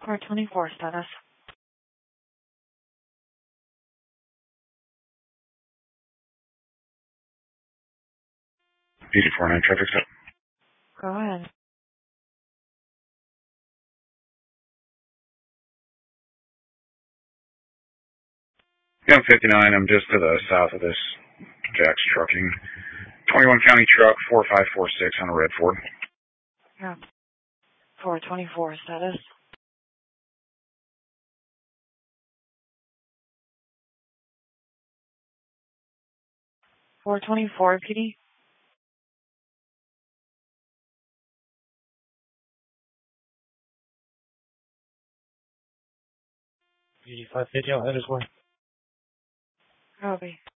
424 status. 849 traffic stop. Go ahead. Yeah, I'm 59. I'm just to the south of this Jack's Trucking. 21 County Truck 4546 on a red Ford. Yeah. 424 status. 424 PD. PD 550, I'll head his way. Copy.